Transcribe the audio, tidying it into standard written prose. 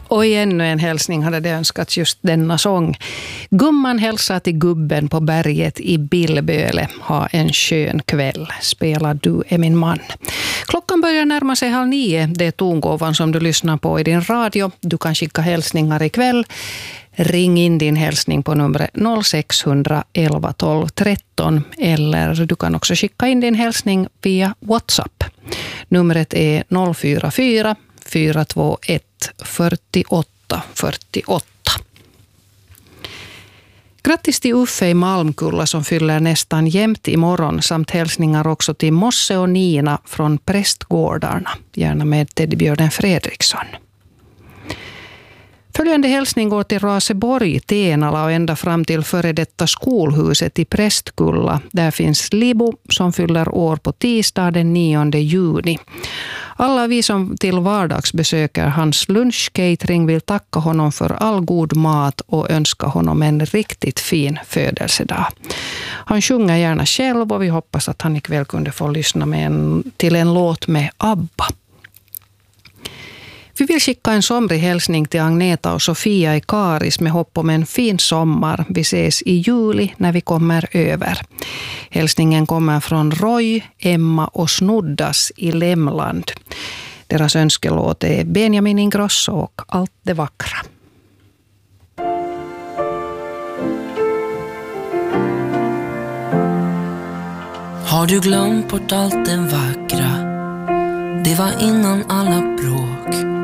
Och i ännu en hälsning hade det önskats just denna sång. Gumman hälsar till gubben på berget i Billböle. Ha en skön kväll. Spela Du är min man. Klockan börjar närma sig 8:30. Det är tongåvan som du lyssnar på i din radio. Du kan skicka hälsningar ikväll. Ring in din hälsning på numret 0611 12 13 eller du kan också skicka in din hälsning via WhatsApp. Numret är 044 421 48 48. Grattis till Uffe i Malmkulla som fyller nästan jämt imorgon samt hälsningar också till Mosse och Nina från Prästgårdarna. Gärna med Teddybjörnen Fredriksson. Följande hälsning går till Raseborg, Tenala och ända fram till före detta skolhuset i Prästkulla. Där finns Libo som fyller år på tisdag den 9 juni. Alla vi som till vardags besöker hans lunchcatering vill tacka honom för all god mat och önska honom en riktigt fin födelsedag. Han sjunger gärna själv och vi hoppas att han ikväll kunde få lyssna till en låt med ABBA. Vi vill skicka en somrig hälsning till Agneta och Sofia i Karis med hopp om en fin sommar. Vi ses i juli när vi kommer över. Hälsningen kommer från Roy, Emma och Snuddas i Lämland. Deras önskelåt är Benjamin Ingrosso och Allt det vackra. Har du glömt bort allt det vackra? Det var innan alla bråk.